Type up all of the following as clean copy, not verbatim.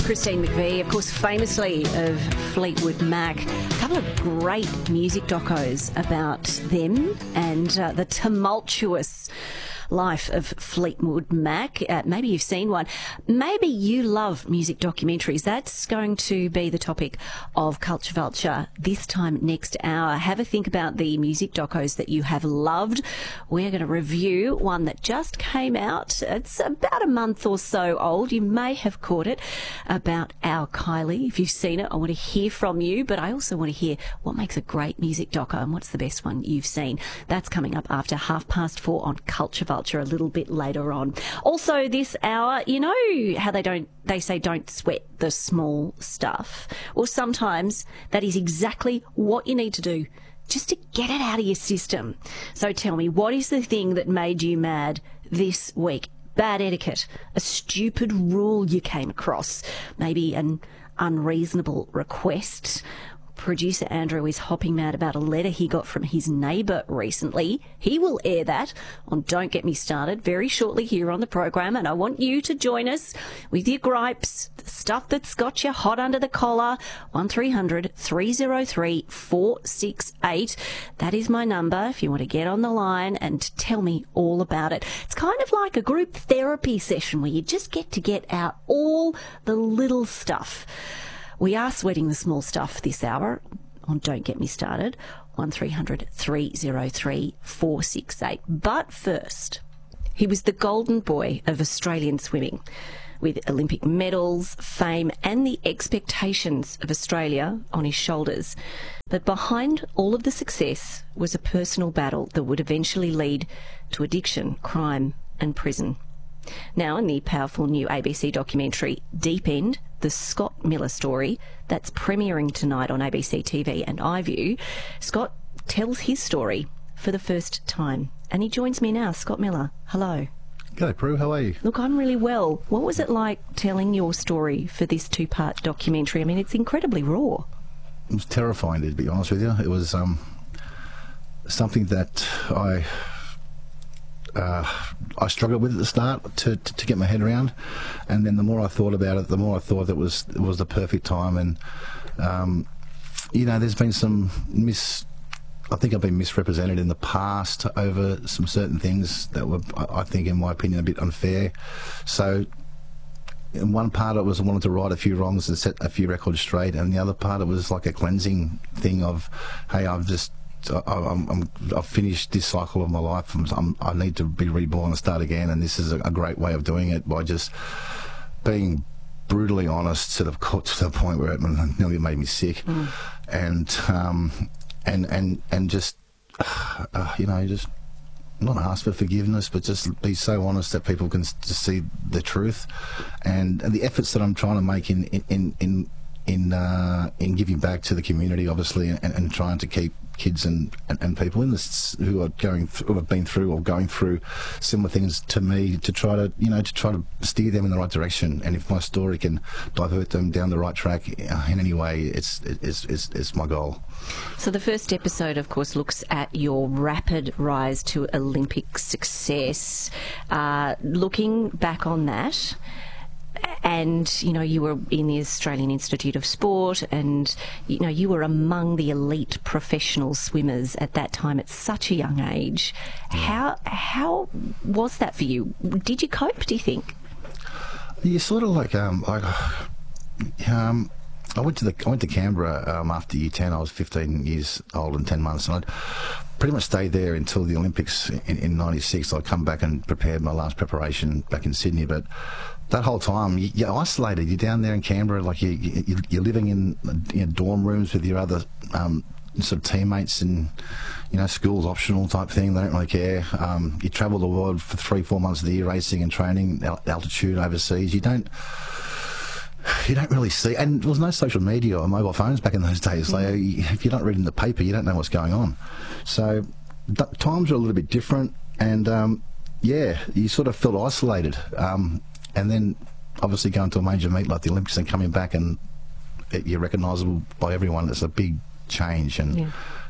Christine McVie, of course, famously of Fleetwood Mac. A couple of great music docos about them and the tumultuous life of Fleetwood Mac. Maybe you've seen one. Maybe you love music documentaries. That's going to be the topic of Culture Vulture this time next hour. Have a think about the music docos that you have loved. We're going to review one that just came out. It's about a month or so old. You may have caught it, about our Kylie. If you've seen it, I want to hear from you, but I also want to hear what makes a great music doco and what's the best one you've seen. That's coming up after 4:30 on Culture Vulture a little bit later on. Also this hour, you know how they say don't sweat the small stuff. Well, sometimes that is exactly what you need to do just to get it out of your system. So tell me, what is the thing that made you mad this week? Bad etiquette, a stupid rule you came across, maybe an unreasonable request. Producer Andrew is hopping mad about a letter he got from his neighbour recently. He will air that on Don't Get Me Started very shortly here on the program, and I want you to join us with your gripes, the stuff that's got you hot under the collar. 1300 303 468. That is my number if you want to get on the line and tell me all about it. It's kind of like a group therapy session where you just get out all the little stuff. We are sweating the small stuff this hour on Don't Get Me Started, 1300 303 468. But first, he was the golden boy of Australian swimming, with Olympic medals, fame and the expectations of Australia on his shoulders. But behind all of the success was a personal battle that would eventually lead to addiction, crime and prison. Now, in the powerful new ABC documentary Deep End, the Scott Miller story, that's premiering tonight on ABC TV and iView, Scott tells his story for the first time. And he joins me now. Scott Miller, hello. G'day, Prue. How are you? Look, I'm really well. What was it like telling your story for this two-part documentary? I mean, it's incredibly raw. It was terrifying, to be honest with you. It was something that I struggled with at the start to get my head around, and then the more I thought about it, the more I thought it was the perfect time. And you know, there's been some I think I've been misrepresented in the past over some certain things that were, I think, in my opinion, a bit unfair. So in one part it was I wanted to right a few wrongs and set a few records straight, and the other part it was like a cleansing thing of, hey, I've finished this cycle of my life. I need to be reborn and start again, and this is a great way of doing it, by just being brutally honest to the point where it nearly made me sick. And just you know, just not ask for forgiveness, but just be so honest that people can just see the truth, and the efforts that I'm trying to make in giving back to the community, obviously, and trying to keep kids and people in this who have been through or going through similar things to me, to try to steer them in the right direction. And if my story can divert them down the right track in any way, it's my goal. So the first episode, of course, looks at your rapid rise to Olympic success. Looking back on that, and, you know, you were in the Australian Institute of Sport, and, you know, you were among the elite professional swimmers at that time at such a young age. How was that for you? Did you cope, do you think? Yeah, sort of like, I went to Canberra after year 10. I was 15 years old and 10 months, and I'd pretty much stayed there until the Olympics in 96. I'd come back and prepared my last preparation back in Sydney, but that whole time, you're isolated. You're down there in Canberra, like you're living in dorm rooms with your other sort of teammates, and, you know, school's optional type thing. They don't really care. You travel the world for 3-4 months of the year, racing and training, altitude overseas. You don't really see, and there was no social media or mobile phones back in those days. So if you're not reading the paper, you don't know what's going on. So times are a little bit different, and yeah, you sort of felt isolated. And then obviously going to a major meet like the Olympics and coming back and you're recognisable by everyone, it's a big change. And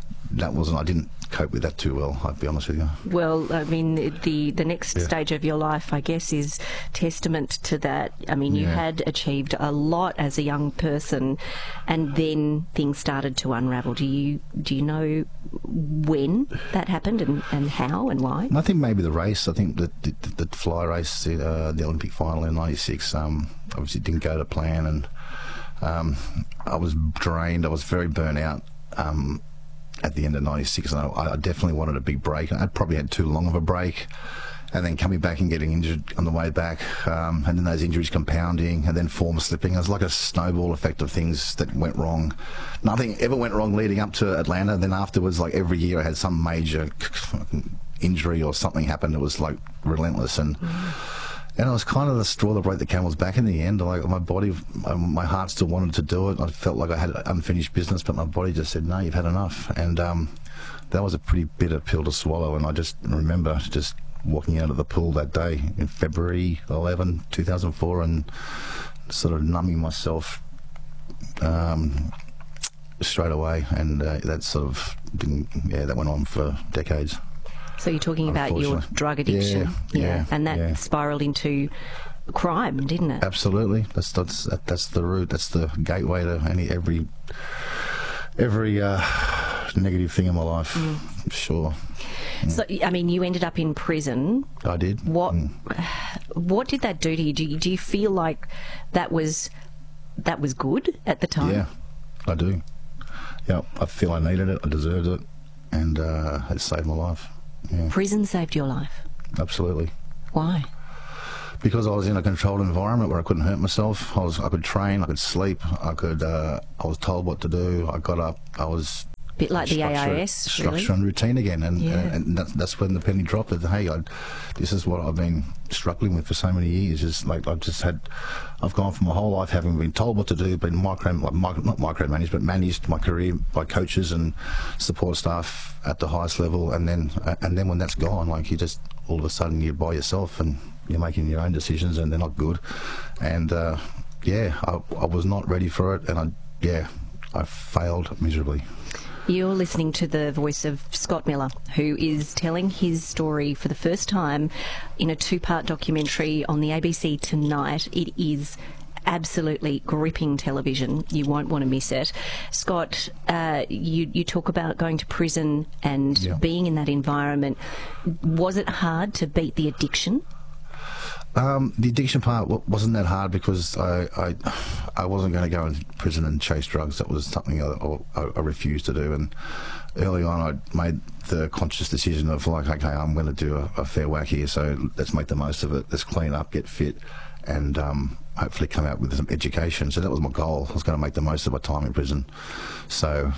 I didn't cope with that too well, I'd be honest with you. Well, I mean, the next stage of your life, I guess, is testament to that. I mean, you had achieved a lot as a young person, and then things started to unravel. Do you know when that happened and how and why? I think maybe the race. I think the fly race, the Olympic final in '96, obviously didn't go to plan, and I was drained. I was very burnt out. At the end of '96, and I definitely wanted a big break. I'd probably had too long of a break, and then coming back and getting injured on the way back, and then those injuries compounding, and then form slipping. It was like a snowball effect of things that went wrong. Nothing ever went wrong leading up to Atlanta. Then afterwards, like every year, I had some major injury or something happened. It was like relentless, and it was kind of the straw that broke the camel's back in the end. Like my body, my heart still wanted to do it. I felt like I had unfinished business, but my body just said, no, you've had enough. And that was a pretty bitter pill to swallow. And I just remember just walking out of the pool that day in February 11, 2004, and sort of numbing myself straight away. And that sort of that went on for decades. So you're talking about your drug addiction, and that spiraled into crime, didn't it? Absolutely. That's the route. That's the gateway to every negative thing in my life. Sure. So I mean, you ended up in prison. I did. What did that do to you? Do you feel like that was good at the time? Yeah, I do. Yeah, I feel I needed it. I deserved it, and it saved my life. Yeah. Prison saved your life? Absolutely. Why? Because I was in a controlled environment where I couldn't hurt myself. I could train, I could sleep, I was told what to do. I got up, I was a bit like the AIS, structure and routine again, and that's when the penny dropped. That hey, this is what I've been struggling with for so many years. Is like I've gone for my whole life having been told what to do, been not micromanaged, but managed my career by coaches and support staff at the highest level, and then when that's gone, like you just all of a sudden you're by yourself and you're making your own decisions, and they're not good. And I was not ready for it, and I failed miserably. You're listening to the voice of Scott Miller, who is telling his story for the first time in a 2-part documentary on the ABC tonight. It is absolutely gripping television. You won't want to miss it. Scott, you talk about going to prison and being in that environment. Was it hard to beat the addiction? The addiction part wasn't that hard because I wasn't going to go in prison and chase drugs. That was something I refused to do. And early on, I made the conscious decision of like, okay, I'm going to do a fair whack here. So let's make the most of it. Let's clean up, get fit, and hopefully come out with some education. So that was my goal. I was going to make the most of my time in prison. So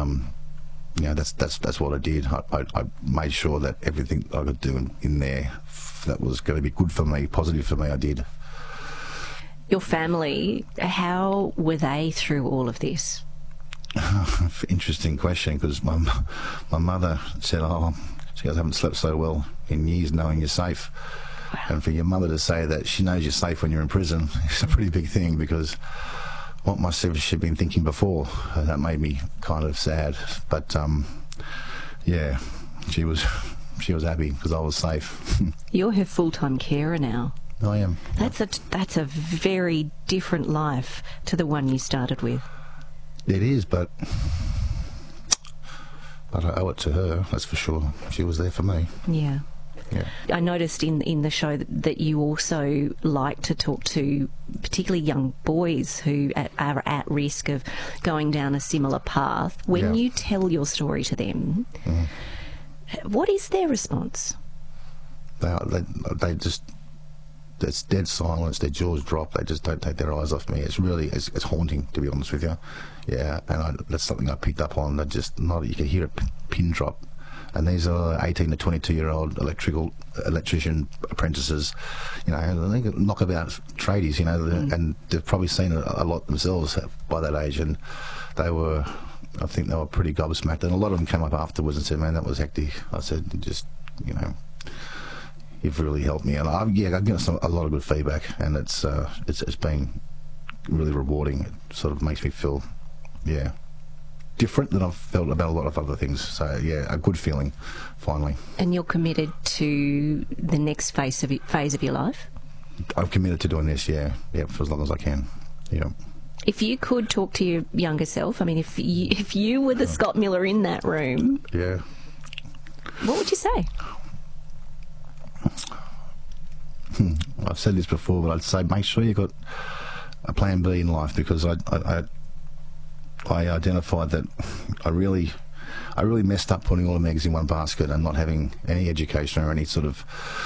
that's what I did. I made sure that everything I could do in there that was going to be good for me, positive for me, I did. Your family, how were they through all of this? Interesting question, because my mother said, she goes, I haven't slept so well in years knowing you're safe. Wow. And for your mother to say that she knows you're safe when you're in prison, it's a pretty big thing, because what must have she been thinking before? That made me kind of sad. But she was happy because I was safe. You're her full-time carer now. I am. That's a very different life to the one you started with. It is, but I owe it to her, that's for sure. She was there for me. Yeah. Yeah. I noticed in the show that you also like to talk to particularly young boys who are at risk of going down a similar path. When you tell your story to them, what is their response? They just, it's dead silence. Their jaws drop. They just don't take their eyes off me. It's really, it's haunting, to be honest with you. Yeah, and that's something I picked up on. They just you can hear a pin drop. And these are 18 to 22-year-old electrician apprentices, they can knock about tradies, and they've probably seen a lot themselves by that age, and I think they were pretty gobsmacked, and a lot of them came up afterwards and said, man, that was hectic. I said, you've really helped me, and I've got a lot of good feedback, and it's been really rewarding. It sort of makes me feel, different than I've felt about a lot of other things. So, yeah, a good feeling, finally. And you're committed to the next phase of your life? I've committed to doing this, yeah, for as long as I can, yeah. If you could talk to your younger self, I mean, if you were the Scott Miller in that room, yeah, what would you say? I've said this before, but I'd say make sure you've got a plan B in life, because I identified that I really messed up putting all the eggs in one basket and not having any education or any sort of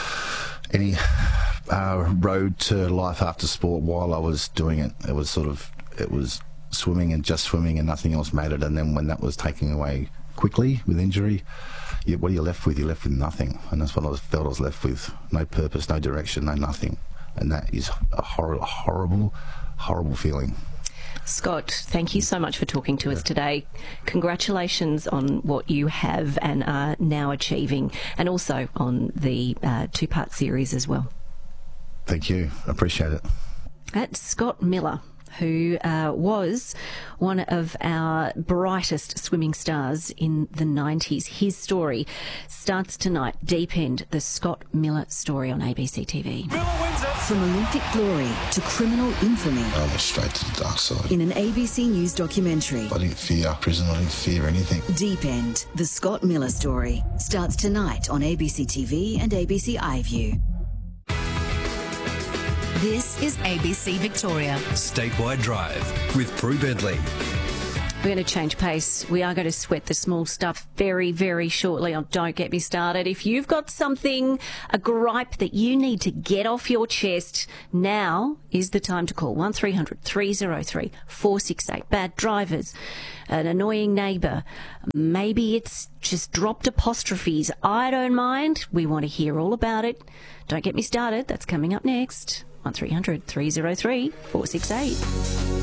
road to life after sport while I was doing it. It was swimming and just swimming, and nothing else mattered. And then when that was taken away quickly with injury, what are you left with? You're left with nothing. And that's what I felt I was left with. No purpose, no direction, no nothing. And that is a horrible feeling. Scott, thank you so much for talking to us today. Congratulations on what you have and are now achieving, and also on the two-part series as well. Thank you. I appreciate it. That's Scott Miller, who was one of our brightest swimming stars in the 90s. His story starts tonight. Deep End, the Scott Miller story on ABC TV. From Olympic glory to criminal infamy. I went straight to the dark side. In an ABC News documentary. I didn't fear prison, I didn't fear anything. Deep End, the Scott Miller story, starts tonight on ABC TV and ABC iView. This is ABC Victoria. Statewide Drive with Prue Bentley. We're going to change pace. We are going to sweat the small stuff very, very shortly on Don't Get Me Started. If you've got something, a gripe that you need to get off your chest, now is the time to call 1300 303 468. Bad drivers, an annoying neighbour, maybe it's just dropped apostrophes. I don't mind. We want to hear all about it. Don't Get Me Started. That's coming up next. 1300 303 468.